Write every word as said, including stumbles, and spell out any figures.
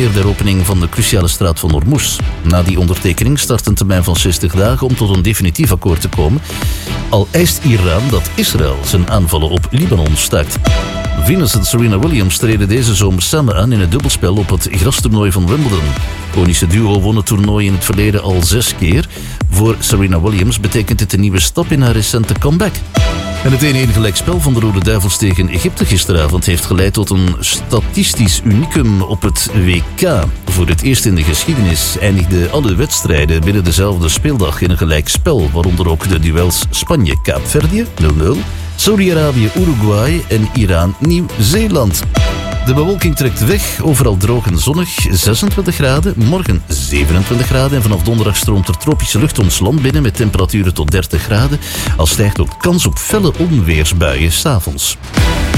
eer der opening van de cruciale straat van Hormuz. Na die ondertekening start een termijn van zestig dagen om tot een definitief akkoord te komen. Al eist Iran dat Israël zijn aanvallen op Libanon start. Venus en Serena Williams treden deze zomer samen aan in het dubbelspel op het grastoernooi van Wimbledon. Het konische duo won het toernooi in het verleden al zes keer. Voor Serena Williams betekent dit een nieuwe stap in haar recente comeback. En het één-één gelijkspel van de Rode Duivels tegen Egypte gisteravond heeft geleid tot een statistisch unicum op het W K. Voor het eerst in de geschiedenis eindigden alle wedstrijden binnen dezelfde speeldag in een gelijkspel, waaronder ook de duels Spanje-Kaapverdië nul nul, Saudi-Arabië-Uruguay en Iran-Nieuw-Zeeland. De bewolking trekt weg, overal droog en zonnig, zesentwintig graden, morgen zevenentwintig graden en vanaf donderdag stroomt er tropische lucht ons land binnen met temperaturen tot dertig graden. Al stijgt ook kans op felle onweersbuien 's avonds.